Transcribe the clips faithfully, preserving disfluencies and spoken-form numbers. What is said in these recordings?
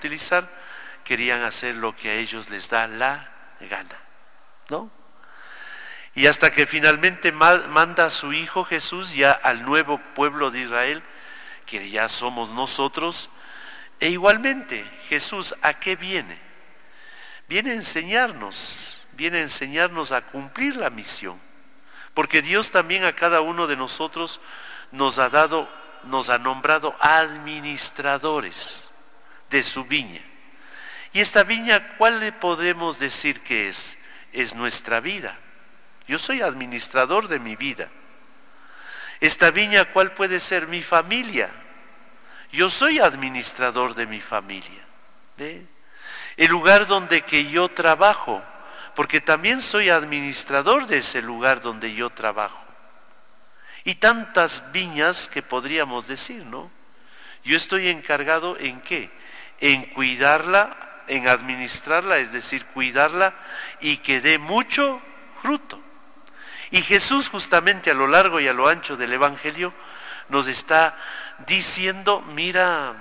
utilizar, querían hacer lo que a ellos les da la gana, ¿no? Y hasta que finalmente manda a su Hijo Jesús ya al nuevo pueblo de Israel, que ya somos nosotros. E igualmente, Jesús, ¿a qué viene? Viene a enseñarnos, viene a enseñarnos a cumplir la misión. Porque Dios también a cada uno de nosotros nos ha dado, nos ha nombrado administradores de su viña. Y esta viña, ¿cuál le podemos decir que es? Es nuestra vida. Yo soy administrador de mi vida. Esta viña, ¿cuál puede ser? Mi familia. Yo soy administrador de mi familia. ¿Ve? El lugar donde que yo trabajo, porque también soy administrador de ese lugar donde yo trabajo. Y tantas viñas que podríamos decir, ¿no? Yo estoy encargado ¿en qué? En cuidarla, en administrarla, es decir, cuidarla y que dé mucho fruto. Y Jesús justamente a lo largo y a lo ancho del Evangelio nos está diciendo, mira,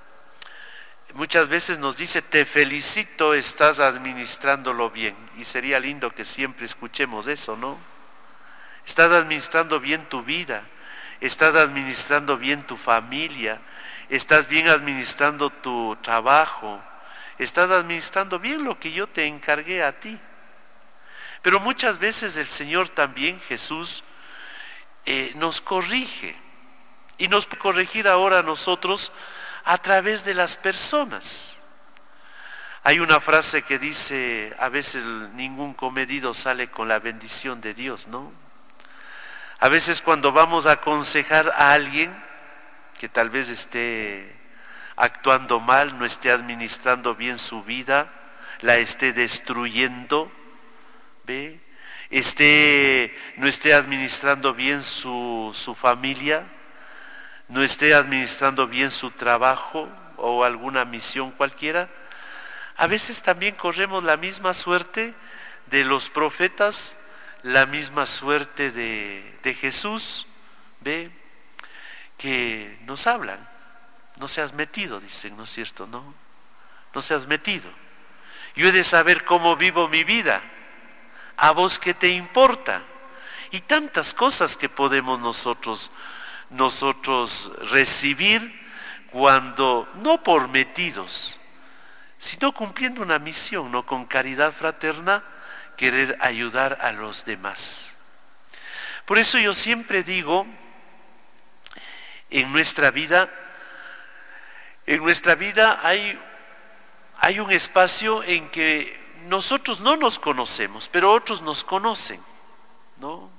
muchas veces nos dice, te felicito, estás administrándolo bien. Y sería lindo que siempre escuchemos eso, ¿no? Estás administrando bien tu vida, estás administrando bien tu familia, estás bien administrando tu trabajo, estás administrando bien lo que yo te encargué a ti. Pero muchas veces el Señor también, Jesús, eh, nos corrige. Y nos puede corregir ahora a nosotros a través de las personas. Hay una frase que dice, a veces ningún comedido sale con la bendición de Dios, ¿no? A veces cuando vamos a aconsejar a alguien que tal vez esté actuando mal, no esté administrando bien su vida, la esté destruyendo, ¿ve? Esté, no esté administrando bien su, su familia, no esté administrando bien su trabajo o alguna misión cualquiera, a veces también corremos la misma suerte de los profetas, la misma suerte de, de Jesús, ¿ve? Que nos hablan, no seas metido, dicen, ¿no es cierto? No, no seas metido. Yo he de saber cómo vivo mi vida. ¿A vos qué te importa? Y tantas cosas que podemos nosotros, nosotros recibir cuando, no por metidos, sino cumpliendo una misión, no con caridad fraterna, querer ayudar a los demás. Por eso yo siempre digo, en nuestra vida, en nuestra vida hay, hay un espacio en que nosotros no nos conocemos, pero otros nos conocen, ¿no?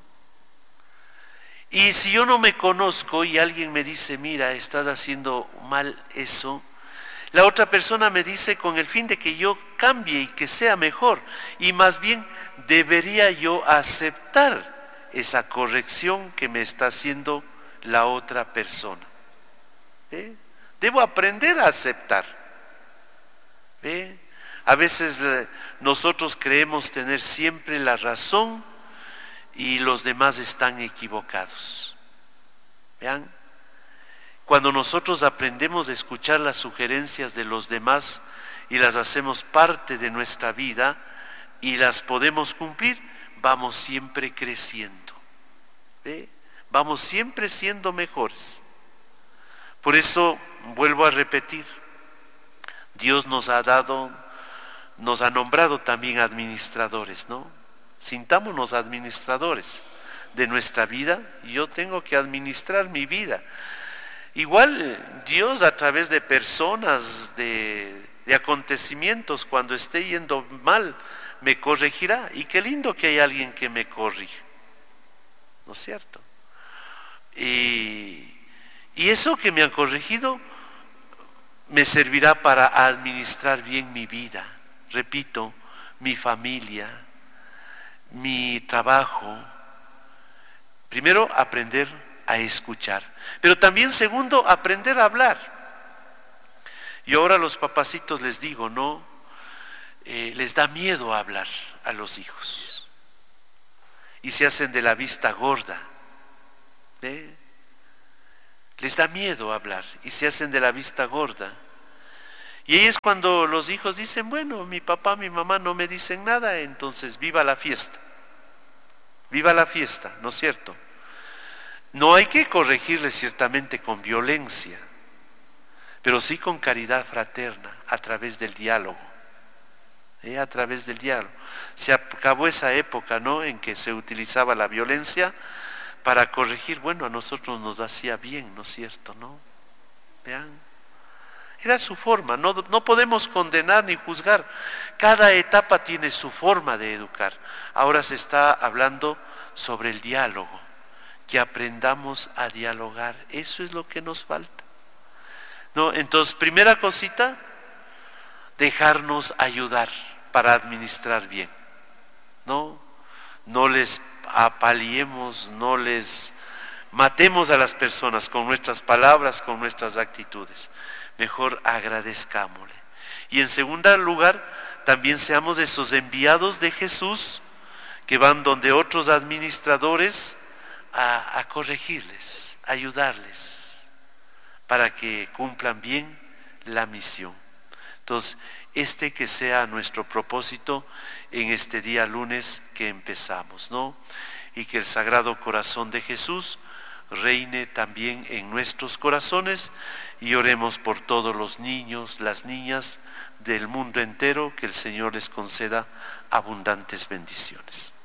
Y si yo no me conozco y alguien me dice, mira, estás haciendo mal eso, la otra persona me dice con el fin de que yo cambie y que sea mejor, y más bien debería yo aceptar esa corrección que me está haciendo la otra persona. ¿Ve? Debo aprender a aceptar. ¿Ve? A veces nosotros creemos tener siempre la razón y los demás están equivocados. Vean, cuando nosotros aprendemos a escuchar las sugerencias de los demás y las hacemos parte de nuestra vida y las podemos cumplir, vamos siempre creciendo. ¿Ve? Vamos siempre siendo mejores. Por eso vuelvo a repetir, Dios nos ha dado, nos ha nombrado también administradores, ¿no? Sintámonos administradores de nuestra vida. Yo tengo que administrar mi vida. Igual Dios a través de personas, de, de acontecimientos, cuando esté yendo mal, me corregirá. Y qué lindo que hay alguien que me corrige, ¿no es cierto? Y, y eso que me han corregido me servirá para administrar bien mi vida. Repito, mi familia, mi trabajo. Primero, aprender a escuchar. Pero también, segundo, aprender a hablar. Y ahora a los papacitos les digo, no, eh, les da miedo hablar a los hijos. Y se hacen de la vista gorda. ¿Eh? Les da miedo hablar y se hacen de la vista gorda. Y ahí es cuando los hijos dicen, bueno, mi papá, mi mamá no me dicen nada, entonces viva la fiesta. Viva la fiesta, ¿no es cierto? No hay que corregirles ciertamente con violencia, pero sí con caridad fraterna, a través del diálogo. ¿eh? A través del diálogo. Se acabó esa época, ¿no?, en que se utilizaba la violencia para corregir. Bueno, a nosotros nos hacía bien, ¿no es cierto? ¿No? Vean. Era su forma, no, no podemos condenar ni juzgar. Cada etapa tiene su forma de educar. Ahora se está hablando sobre el diálogo, que aprendamos a dialogar. Eso es lo que nos falta. ¿No? Entonces, primera cosita, dejarnos ayudar para administrar bien. No, no les apaliemos, no les matemos a las personas con nuestras palabras, con nuestras actitudes. Mejor agradezcámosle. Y en segundo lugar, también seamos esos enviados de Jesús que van donde otros administradores a, a corregirles, a ayudarles, para que cumplan bien la misión. Entonces, este que sea nuestro propósito en este día lunes que empezamos, ¿no? Y que el Sagrado Corazón de Jesús reine también en nuestros corazones, y oremos por todos los niños, las niñas del mundo entero, que el Señor les conceda abundantes bendiciones.